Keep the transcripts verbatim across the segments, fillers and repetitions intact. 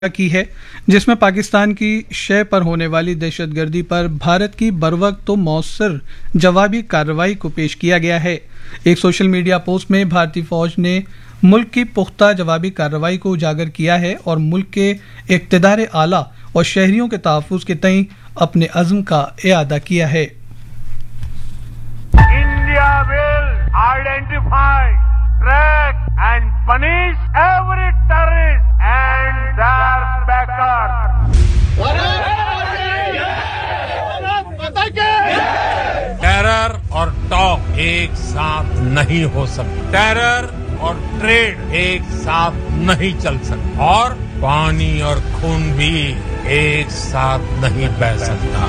की है, जिसमें पाकिस्तान की शय पर होने वाली दहशतगर्दी पर भारत की बरवक्त तो मौसर जवाबी कार्रवाई को पेश किया गया है। एक सोशल मीडिया पोस्ट में भारतीय फौज ने मुल्क की पुख्ता जवाबी कार्रवाई को उजागर किया है और मुल्क के इक़्तिदार आला और शहरियों के तहफ़्फ़ुज़ के तईं अपने अज़्म का इआदा किया है। India will identify, track and punish every terrorist and their backers. Terror और टॉक एक साथ नहीं हो सकते, टेरर और ट्रेड एक साथ नहीं चल सकते और पानी और खून भी एक साथ नहीं बह सकता।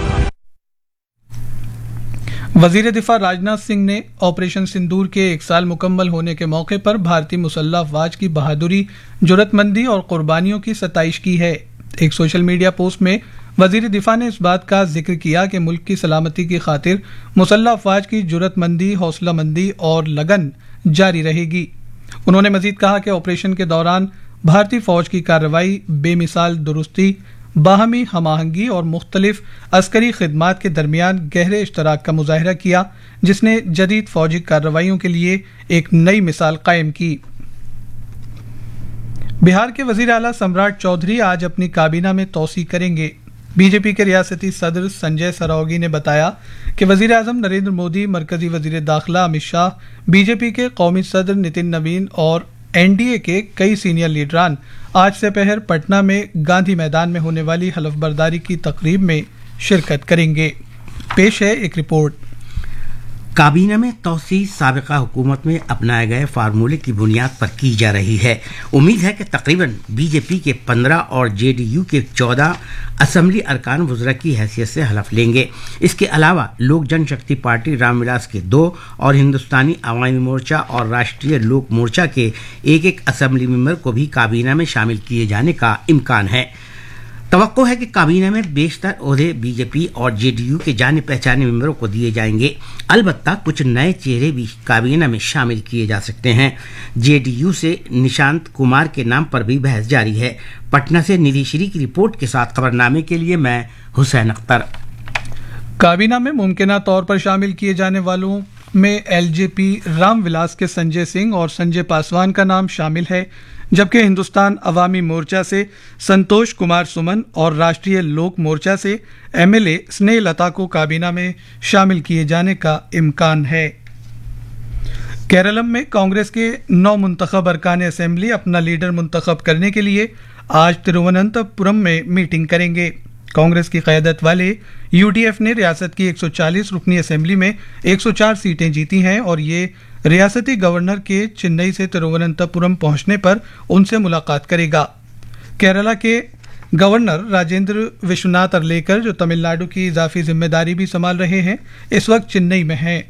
वजीर दिफा राजनाथ सिंह ने ऑपरेशन सिंदूर के एक साल मुकम्मल होने के मौके पर भारतीय मुसल्लह अफवाज की बहादुरी, जुर्रतमंदी और कुर्बानियों की सताइश की है। एक सोशल मीडिया पोस्ट में वजीर दिफा ने इस बात का जिक्र किया कि मुल्क की सलामती की खातिर मुसल्लह अफवाज की जुर्रतमंदी, हौसलामंदी और लगन जारी रहेगी। उन्होंने मजीद कहा कि ऑपरेशन के दौरान भारतीय फौज की कार्रवाई बेमिसाल दुरुस्ती, बाहमी हमाहंगी और मुख्तलिफ अस्करी खिदमात के दरमियान गहरे इश्तराक का मुजाहरा किया, जिसने जदीद फौजी कार्रवाइयों के लिए एक नई मिसाल कायम की। बिहार के वजीर आला सम्राट चौधरी आज अपनी काबीना में तोसी करेंगे। बीजेपी के रियासती सदर संजय सरावगी ने बताया कि वजीर आजम नरेंद्र मोदी, मरकजी वजीर दाखिला अमित शाह, बीजेपी के कौमी सदर नितिन नवीन और एनडीए के कई सीनियर लीडरान आज से पहर पटना में गांधी मैदान में होने वाली हलफबरदारी की तकरीब में शिरकत करेंगे। पेश है एक रिपोर्ट। काबीना में तौसी साबिका हुकूमत में अपनाए गए फार्मूले की बुनियाद पर की जा रही है। उम्मीद है कि तकरीबन बीजेपी के पंद्रह और जेडीयू के चौदह असम्बली अरकान वज़रा की हैसियत से हलफ लेंगे। इसके अलावा लोक जनशक्ति पार्टी रामविलास के दो और हिंदुस्तानी अवामी मोर्चा और राष्ट्रीय लोक मोर्चा के एक एक असम्बली मेंबर को भी काबीना में शामिल किए जाने का इम्कान है। तवक्को है कि काबीना में बेशतर ओहदे बीजेपी और जेडीयू के जाने पहचाने मेंबरों को दिए जाएंगे। अलबत्ता कुछ नए चेहरे भी काबीना में शामिल किए जा सकते हैं। जेडीयू से निशांत कुमार के नाम पर भी बहस जारी है। पटना से निधि श्री की रिपोर्ट के साथ खबरनामे के लिए मैं हुसैन अख्तर। काबीना में मुमकिना तौर पर शामिल किए जाने वालों में एलजेपी रामविलास के संजय सिंह और संजय पासवान का नाम शामिल है, जबकि हिंदुस्तान अवामी मोर्चा से संतोष कुमार सुमन और राष्ट्रीय लोक मोर्चा से एमएलए स्नेह लता को काबीना में शामिल किए जाने का इम्कान है। केरलम में कांग्रेस के नौ मुंतखब अरकान असेंबली अपना लीडर मुंतखब करने के लिए आज तिरुवनंतपुरम में मीटिंग करेंगे। कांग्रेस की क़यादत वाले यूडीएफ ने रियासत की एक सौ चालीस रुकनी असेंबली में एक सौ चार सीटें जीती हैं और ये रियासती गवर्नर के चेन्नई से तिरुवनंतपुरम पहुंचने पर उनसे मुलाकात करेगा। केरला के गवर्नर राजेंद्र विश्वनाथ अरलेकर, जो तमिलनाडु की इजाफी जिम्मेदारी भी संभाल रहे हैं, इस वक्त चेन्नई में हैं।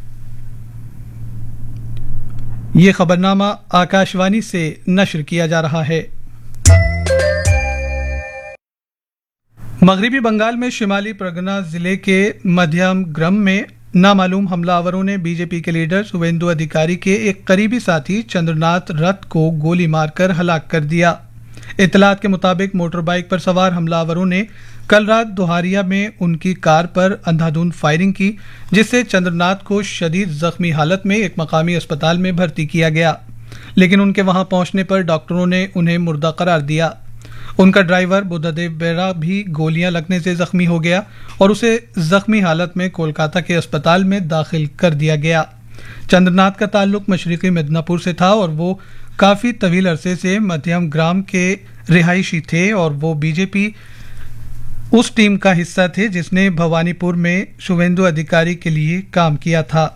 ये खबरनामा आकाशवाणी से नश्र किया जा रहा है। मगरिबी बंगाल में शिमाली परगना जिले के मध्यम ग्राम में नामालूम हमलावरों ने बीजेपी के लीडर शुवेंदु अधिकारी के एक करीबी साथी चंद्रनाथ रथ को गोली मारकर हलाक कर दिया। इतलात के मुताबिक मोटर बाइक पर सवार हमलावरों ने कल रात दोहारिया में उनकी कार पर अंधाधुंध फायरिंग की, जिससे चंद्रनाथ को शदीद जख्मी हालत में एक मकामी अस्पताल में भर्ती किया गया, लेकिन उनके वहां पहुंचने पर डॉक्टरों ने उन्हें मुर्दा करार दिया। उनका ड्राइवर बुद्धदेव बेरा भी गोलियां लगने से जख्मी हो गया और उसे जख्मी हालत में कोलकाता के अस्पताल में दाखिल कर दिया गया। चंद्रनाथ का ताल्लुक मशरिकी मिदनापुर से था और वो काफी तवील अरसे से मध्यम ग्राम के रिहायशी थे और वो बीजेपी उस टीम का हिस्सा थे जिसने भवानीपुर में शुवेंदु अधिकारी के लिए काम किया था।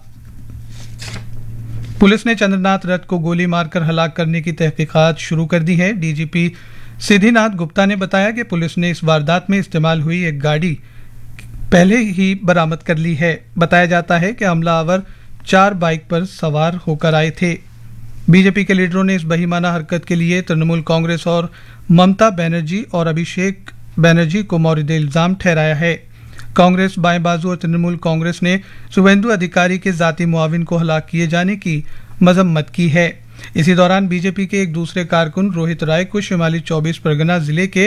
पुलिस ने चंद्रनाथ रथ को गोली मारकर हलाक करने की तहकीकात शुरू कर दी है। डीजीपी सिद्धिनाथ गुप्ता ने बताया कि पुलिस ने इस वारदात में इस्तेमाल हुई एक गाड़ी पहले ही बरामद कर ली है। बताया जाता है कि हमलावर चार बाइक पर सवार होकर आए थे। बीजेपी के लीडरों ने इस बहीमाना हरकत के लिए तृणमूल कांग्रेस और ममता बनर्जी और अभिषेक बनर्जी को मौरिद इल्जाम ठहराया है। कांग्रेस बाएं बाजू और तृणमूल कांग्रेस ने शुवेंदु अधिकारी के जाती मुआविन को हलाक किए जाने की मजम्मत की है। इसी दौरान बीजेपी के एक दूसरे कारकुन रोहित राय को शिमाली चौबीस परगना जिले के